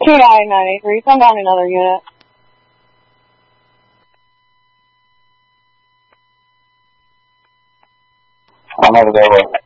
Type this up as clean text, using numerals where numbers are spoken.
2993, send down another unit. I'm over there with